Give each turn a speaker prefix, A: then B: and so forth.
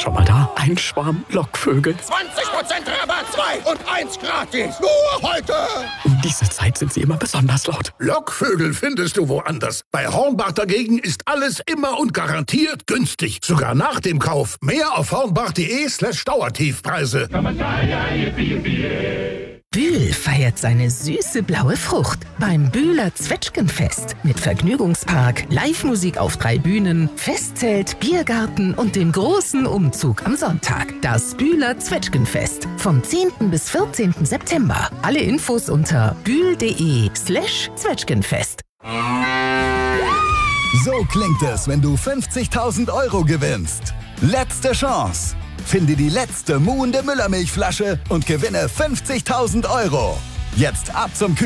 A: schon mal da? Ein Schwarm Lockvögel.
B: 20% Rabatt, 2 und 1 gratis. Nur heute.
A: Um diese Zeit sind sie immer besonders laut.
C: Lockvögel findest du woanders. Bei Hornbach dagegen ist alles immer und garantiert günstig. Sogar nach dem Kauf. Mehr auf hornbach.de/Dauertiefpreise.
D: Bühl feiert seine süße blaue Frucht beim Bühler Zwetschgenfest mit Vergnügungspark, Live-Musik auf 3 Bühnen, Festzelt, Biergarten und dem großen Umzug am Sonntag. Das Bühler Zwetschgenfest vom 10. bis 14. September. Alle Infos unter bühl.de/Zwetschgenfest.
E: So klingt es, wenn du 50.000 € gewinnst. Letzte Chance. Finde die letzte muhende Müllermilchflasche und gewinne 50.000 €. Jetzt ab zum